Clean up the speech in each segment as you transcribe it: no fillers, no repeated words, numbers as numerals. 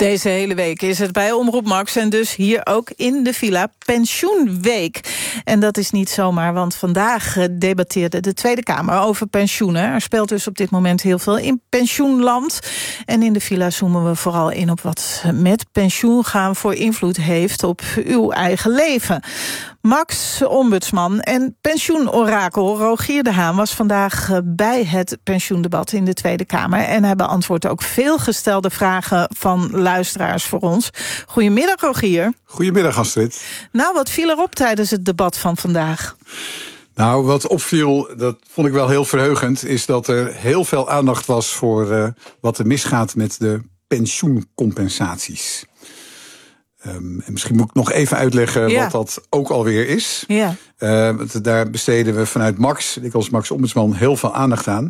Deze hele week is het bij Omroep Max en dus hier ook in de villa Pensioenweek. En dat is niet zomaar, want vandaag debatteerde de Tweede Kamer over pensioenen. Er speelt dus op dit moment heel veel in pensioenland. En in de villa zoomen we vooral in op wat met pensioen gaan voor invloed heeft op uw eigen leven. Max-ombudsman en pensioenorakel Rogier de Haan was vandaag bij het pensioendebat in de Tweede Kamer. En hij beantwoordt ook veel gestelde vragen van luisteraars voor ons. Goedemiddag, Rogier. Goedemiddag, Astrid. Nou, wat viel erop tijdens het debat van vandaag? Nou, wat opviel, dat vond ik wel heel verheugend, is dat er heel veel aandacht was voor wat er misgaat met de pensioencompensaties. En misschien moet ik nog even uitleggen wat dat ook alweer is. Ja. Want daar besteden we vanuit Max, ik als Max-ombudsman, heel veel aandacht aan.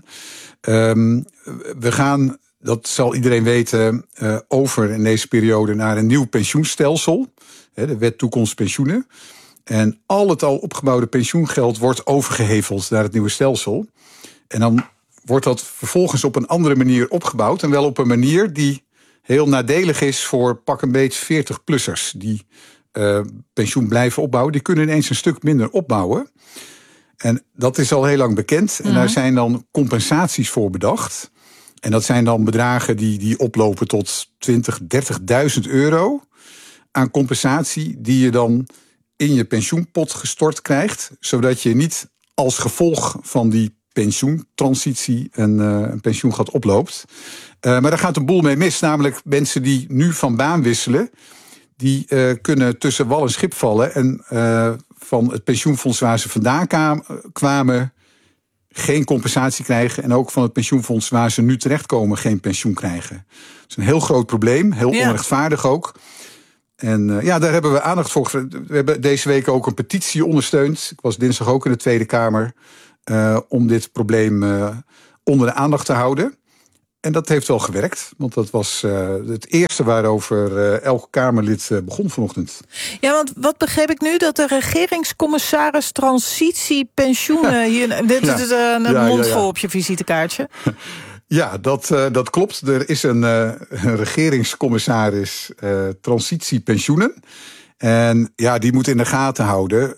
We gaan, dat zal iedereen weten, over in deze periode naar een nieuw pensioenstelsel. De Wet Toekomst Pensioenen. En al het al opgebouwde pensioengeld wordt overgeheveld naar het nieuwe stelsel. En dan wordt dat vervolgens op een andere manier opgebouwd. En wel op een manier die heel nadelig is voor pak een beetje 40-plussers... die pensioen blijven opbouwen. Die kunnen ineens een stuk minder opbouwen. En dat is al heel lang bekend. En daar zijn dan compensaties voor bedacht. En dat zijn dan bedragen die oplopen tot 20.000, 30.000 euro... aan compensatie die je dan in je pensioenpot gestort krijgt... zodat je niet als gevolg van die pensioentransitie een pensioengat oploopt. Maar daar gaat een boel mee mis. Namelijk mensen die nu van baan wisselen... die kunnen tussen wal en schip vallen... en van het pensioenfonds waar ze vandaan kwamen... geen compensatie krijgen... en ook van het pensioenfonds waar ze nu terechtkomen... geen pensioen krijgen. Dat is een heel groot probleem, heel onrechtvaardig ook... En daar hebben we aandacht voor. We hebben deze week ook een petitie ondersteund. Ik was dinsdag ook in de Tweede Kamer... om dit probleem onder de aandacht te houden. En dat heeft wel gewerkt. Want dat was het eerste waarover elk Kamerlid begon vanochtend. Ja, want wat begreep ik nu? Dat de regeringscommissaris transitie pensioenen... Dit is een mondvol op je visitekaartje. Ja, dat klopt. Er is een regeringscommissaris transitie pensioenen. En ja, die moet in de gaten houden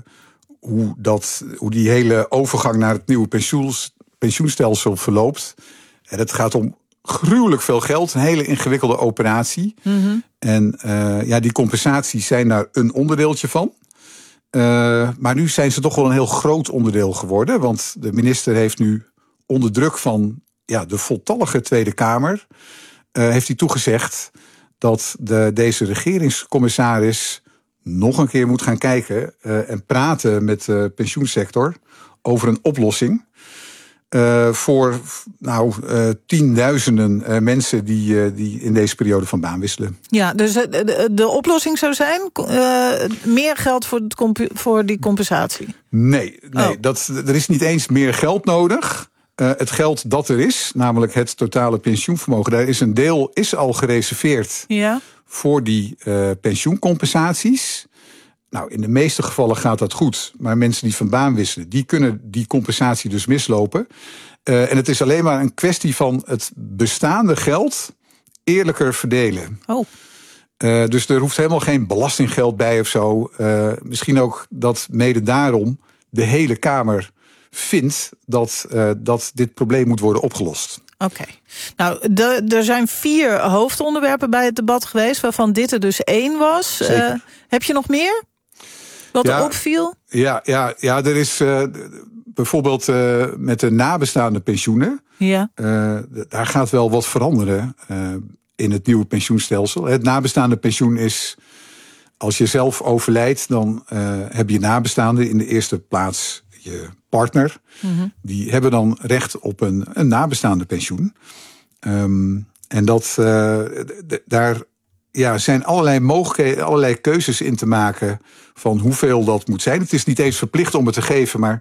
hoe die hele overgang naar het nieuwe pensioenstelsel verloopt. En het gaat om gruwelijk veel geld, een hele ingewikkelde operatie. Mm-hmm. En die compensaties zijn daar een onderdeeltje van. Maar nu zijn ze toch wel een heel groot onderdeel geworden. Want de minister heeft nu onder druk van de voltallige Tweede Kamer... heeft hij toegezegd dat deze regeringscommissaris nog een keer moet gaan kijken... en praten met de pensioensector over een oplossing... voor tienduizenden mensen die in deze periode van baan wisselen. Ja, dus de oplossing zou zijn meer geld voor die compensatie? Nee, er is niet eens meer geld nodig... het geld dat er is, namelijk het totale pensioenvermogen... daar is een deel al gereserveerd voor die pensioencompensaties. Nou, in de meeste gevallen gaat dat goed. Maar mensen die van baan wisselen, die kunnen die compensatie dus mislopen. En het is alleen maar een kwestie van het bestaande geld eerlijker verdelen. Oh. Dus er hoeft helemaal geen belastinggeld bij of zo. Misschien ook dat mede daarom de hele Kamer vindt dat dit probleem moet worden opgelost. Oké. Nou, er zijn 4 hoofdonderwerpen bij het debat geweest... waarvan dit er dus 1 was. Heb je nog meer? Wat er opviel? Ja, er is bijvoorbeeld met de nabestaande pensioenen... daar gaat wel wat veranderen in het nieuwe pensioenstelsel. Het nabestaande pensioen is... als je zelf overlijdt, dan heb je nabestaanden in de eerste plaats... je partner, die hebben dan recht op een nabestaande pensioen. En daar zijn allerlei mogelijkheden, allerlei keuzes in te maken... van hoeveel dat moet zijn. Het is niet eens verplicht om het te geven, maar...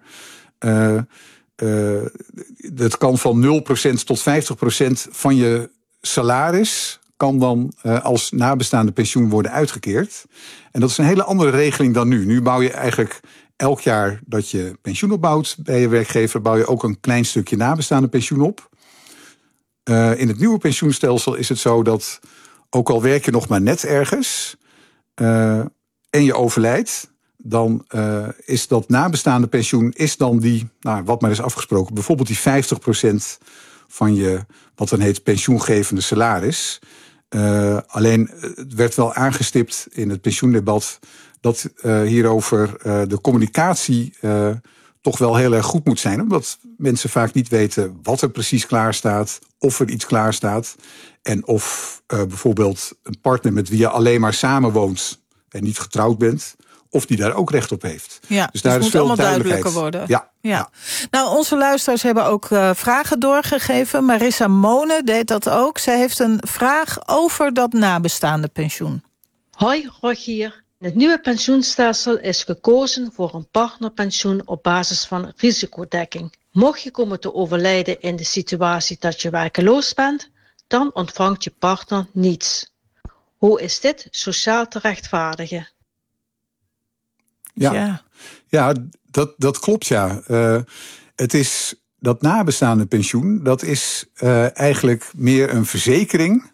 het kan van 0% tot 50% van je salaris... kan dan als nabestaande pensioen worden uitgekeerd. En dat is een hele andere regeling dan nu. Nu bouw je eigenlijk... elk jaar dat je pensioen opbouwt bij je werkgever... bouw je ook een klein stukje nabestaande pensioen op. In het nieuwe pensioenstelsel is het zo dat ook al werk je nog maar net ergens en je overlijdt, dan is dat nabestaande pensioen die, wat maar is afgesproken, bijvoorbeeld die 50% van je, wat dan heet, pensioengevende salaris. Alleen het werd wel aangestipt in het pensioendebat dat hierover de communicatie toch wel heel erg goed moet zijn, omdat mensen vaak niet weten wat er precies klaar staat, of er iets klaar staat, en of bijvoorbeeld een partner met wie je alleen maar samenwoont en niet getrouwd bent, of die daar ook recht op heeft. Ja, dus daar is veel allemaal duidelijker worden. Ja. Nou, onze luisteraars hebben ook vragen doorgegeven. Marissa Mone deed dat ook. Zij heeft een vraag over dat nabestaande pensioen. Hoi, Rogier. Het nieuwe pensioenstelsel is gekozen voor een partnerpensioen op basis van risicodekking. Mocht je komen te overlijden in de situatie dat je werkeloos bent, dan ontvangt je partner niets. Hoe is dit sociaal te rechtvaardigen? Ja, dat klopt, ja. Het is dat nabestaande pensioen, dat is eigenlijk meer een verzekering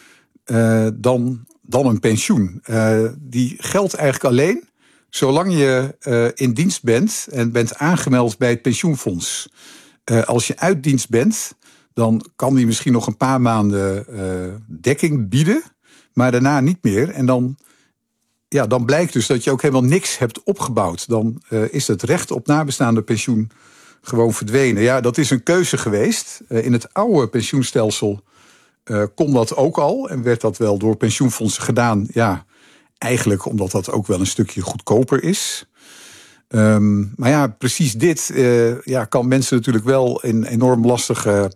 dan een pensioen. Die geldt eigenlijk alleen zolang je in dienst bent en bent aangemeld bij het pensioenfonds. Als je uit dienst bent, dan kan die misschien nog een paar maanden dekking bieden, maar daarna niet meer. En dan blijkt dus dat je ook helemaal niks hebt opgebouwd. Dan is het recht op nabestaande pensioen gewoon verdwenen. Ja, dat is een keuze geweest. In het oude pensioenstelsel kon dat ook al en werd dat wel door pensioenfondsen gedaan. Ja, eigenlijk omdat dat ook wel een stukje goedkoper is. Maar ja, precies dit kan mensen natuurlijk wel in enorm lastige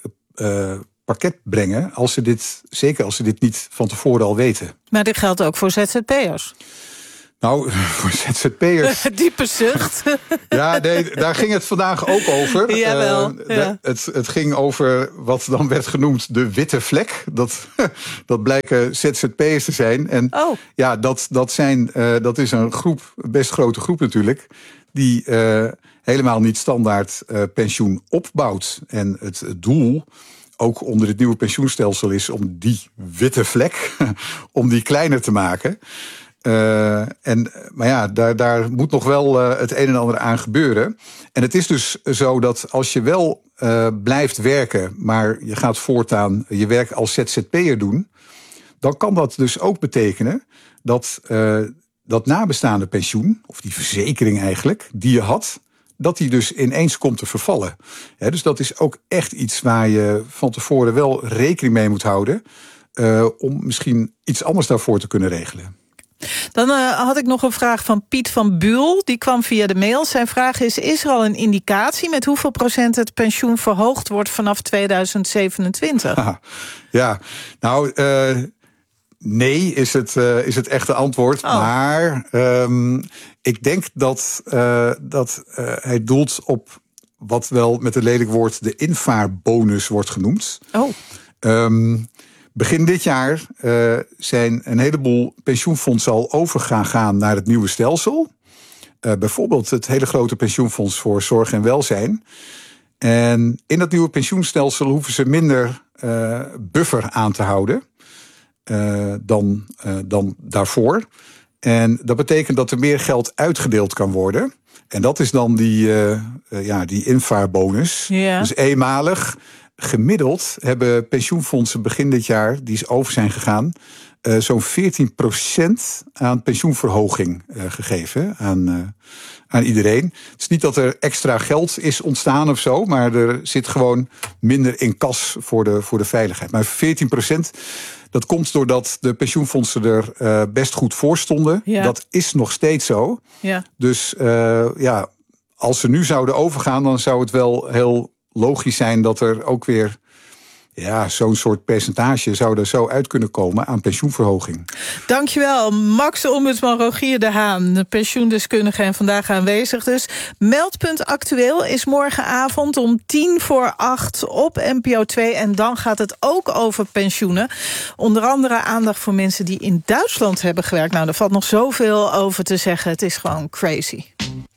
pakket brengen, zeker als ze dit niet van tevoren al weten. Maar dit geldt ook voor ZZP'ers? Nou, voor ZZP'ers... Diepe zucht. Ja, nee, daar ging het vandaag ook over. Jawel. Het ging over wat dan werd genoemd de witte vlek. Dat blijken ZZP'ers te zijn. En ja, dat is een groep, een best grote groep natuurlijk, die helemaal niet standaard pensioen opbouwt. En het doel ook onder het nieuwe pensioenstelsel is om die witte vlek om die kleiner te maken. Maar ja, daar moet nog wel het een en ander aan gebeuren. En het is dus zo dat als je wel blijft werken, maar je gaat voortaan je werk als ZZP'er doen, dan kan dat dus ook betekenen dat nabestaande pensioen, of die verzekering eigenlijk, die je had, dat die dus ineens komt te vervallen. Ja, dus dat is ook echt iets waar je van tevoren wel rekening mee moet houden, om misschien iets anders daarvoor te kunnen regelen. Dan had ik nog een vraag van Piet van Buul. Die kwam via de mail. Zijn vraag is er al een indicatie met hoeveel procent het pensioen verhoogd wordt vanaf 2027? Ja, nou, nee is het echte antwoord. Maar ik denk dat hij doelt op wat wel met een lelijk woord de invaarbonus wordt genoemd. Begin dit jaar zijn een heleboel pensioenfondsen al overgegaan naar het nieuwe stelsel. Bijvoorbeeld het hele grote pensioenfonds voor zorg en welzijn. En in dat nieuwe pensioenstelsel hoeven ze minder buffer aan te houden dan daarvoor. En dat betekent dat er meer geld uitgedeeld kan worden. En dat is dan die invaarbonus. Ja. Dus eenmalig. Gemiddeld hebben pensioenfondsen begin dit jaar, die over zijn gegaan, zo'n 14% aan pensioenverhoging gegeven aan iedereen. Het is niet dat er extra geld is ontstaan of zo, maar er zit gewoon minder in kas voor de veiligheid. Maar 14%, dat komt doordat de pensioenfondsen er best goed voor stonden. Ja. Dat is nog steeds zo. Ja. Dus als ze nu zouden overgaan, dan zou het wel heel logisch zijn dat er ook weer zo'n soort percentage zou er zo uit kunnen komen aan pensioenverhoging. Dankjewel, Max-ombudsman Rogier de Haan, de pensioendeskundige en vandaag aanwezig. Dus Meldpunt Actueel is morgenavond om 7:50 op NPO 2. En dan gaat het ook over pensioenen. Onder andere aandacht voor mensen die in Duitsland hebben gewerkt. Nou, er valt nog zoveel over te zeggen. Het is gewoon crazy.